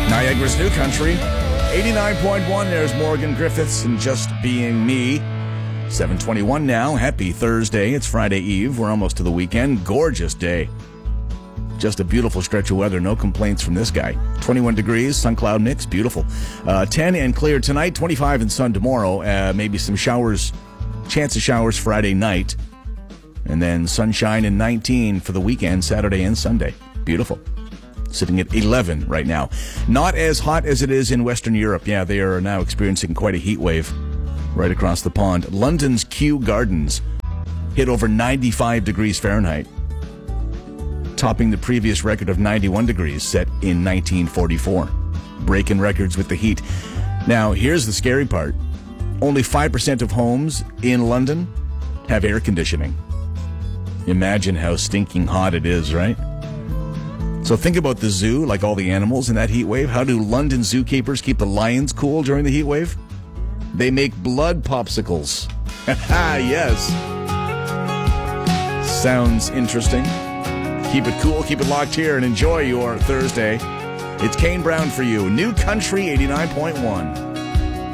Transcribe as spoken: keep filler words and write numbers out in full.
Niagara's New Country, eighty-nine point one. There's Morgan Griffiths and Just Being Me. seven twenty-one now. Happy Thursday. It's Friday Eve. We're almost to the weekend. Gorgeous day. Just a beautiful stretch of weather. No complaints from this guy. twenty-one degrees, sun cloud mix. Beautiful. Uh, ten and clear tonight. twenty-five and sun tomorrow. Uh, maybe some showers. Chance of showers Friday night. And then sunshine and nineteen for the weekend, Saturday and Sunday. Beautiful. Sitting at eleven right now. Not as hot as it is in Western Europe. Yeah, they are now experiencing quite a heat wave right across the pond. London's Kew Gardens hit over ninety-five degrees Fahrenheit, topping the previous record of ninety-one degrees set in nineteen forty-four. Breaking records with the heat. Now, here's the scary part. Only five percent of homes in London have air conditioning. Imagine how stinking hot it is, right? So think about the zoo, like all the animals in that heat wave. How do London zookeepers keep the lions cool during the heat wave? They make blood popsicles. Yes. Sounds interesting. Keep it cool, keep it locked here, and enjoy your Thursday. It's Kane Brown for you. New Country eighty-nine point one.